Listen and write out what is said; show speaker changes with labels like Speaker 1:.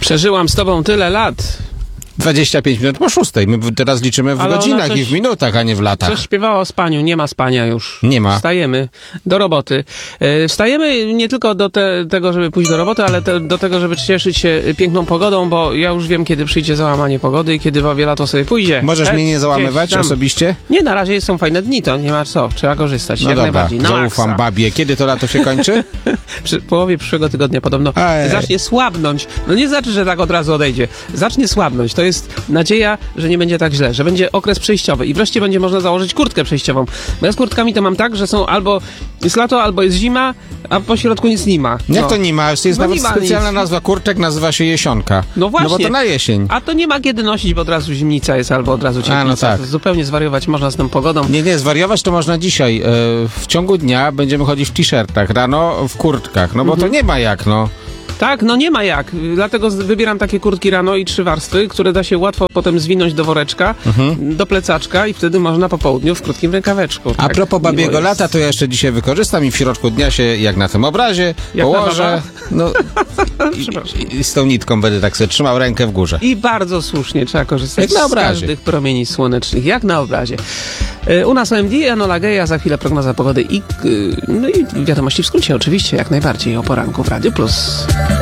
Speaker 1: Przeżyłam z tobą tyle lat.
Speaker 2: 25 minut po 6. My teraz liczymy w godzinach i w minutach, a nie w latach.
Speaker 1: Coś śpiewało o spaniu. Nie ma spania już.
Speaker 2: Nie ma.
Speaker 1: Wstajemy do roboty. Wstajemy nie tylko do tego, żeby pójść do roboty, ale do tego, żeby cieszyć się piękną pogodą, bo ja już wiem, kiedy przyjdzie załamanie pogody i kiedy bawię lato sobie pójdzie.
Speaker 2: Możesz mnie nie załamywać osobiście?
Speaker 1: Nie, na razie są fajne dni, to nie ma co. Trzeba korzystać.
Speaker 2: No
Speaker 1: jak
Speaker 2: dobra,
Speaker 1: najbardziej.
Speaker 2: zaufam babie. Kiedy to lato się kończy?
Speaker 1: Przy połowie przyszłego tygodnia podobno zacznie słabnąć. No nie znaczy, że tak od razu odejdzie. Zacznie słabnąć. To jest nadzieja, że nie będzie tak źle, że będzie okres przejściowy i wreszcie będzie można założyć kurtkę przejściową. Bo ja z kurtkami to mam tak, że są albo jest lato, albo jest zima, a po środku nic nie ma.
Speaker 2: Jak to nie ma? Jest nawet
Speaker 1: nie ma
Speaker 2: specjalna
Speaker 1: nic.
Speaker 2: nazwa kurczek, nazywa się jesionka.
Speaker 1: No właśnie.
Speaker 2: No bo to na jesień.
Speaker 1: A to nie ma kiedy nosić, bo od razu zimnica jest, albo od razu cieplica.
Speaker 2: no tak.
Speaker 1: Zupełnie zwariować można z tą pogodą.
Speaker 2: Nie, zwariować to można dzisiaj. W ciągu dnia będziemy chodzić w t-shirtach, rano w kurtkach, no bo to nie ma jak, no.
Speaker 1: Tak, no nie ma jak. Dlatego wybieram takie kurtki rano i 3 warstwy, które da się łatwo potem zwinąć do woreczka, do plecaczka i wtedy można po południu w krótkim rękaweczku.
Speaker 2: A propos babiego lata, to ja jeszcze dzisiaj wykorzystam i w środku dnia się, jak na tym obrazie,
Speaker 1: Jak
Speaker 2: położę. No, i z tą nitką będę tak sobie trzymał rękę w górze.
Speaker 1: I bardzo słusznie trzeba korzystać
Speaker 2: Jak na
Speaker 1: z
Speaker 2: obrazie.
Speaker 1: każdych promieni słonecznych, jak na obrazie. U nas OMD, Enola Geja, za chwilę prognoza pogody i wiadomości w skrócie oczywiście, jak najbardziej o poranku w Radiu Plus.